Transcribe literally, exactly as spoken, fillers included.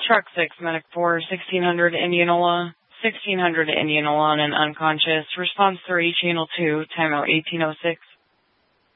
Truck six, Medic four, sixteen hundred Indianola. sixteen hundred Indianola and unconscious. Response three, Channel two, timeout eighteen oh six.